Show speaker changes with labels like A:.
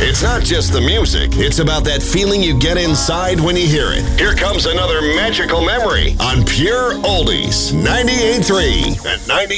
A: It's not just the music, it's about that feeling you get inside when you hear it. Here comes another magical memory on Pure Oldies 98.3 and 90.